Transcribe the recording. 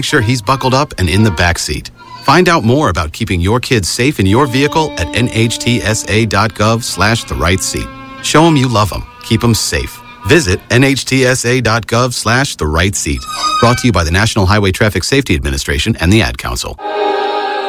sure he's buckled up and in the back seat. Find out more about keeping your kids safe in your vehicle at nhtsa.gov/the-right-seat. Show them you love them. Keep them safe. Visit nhtsa.gov/the-right-seat. Brought to you by the National Highway Traffic Safety Administration and the Ad Council.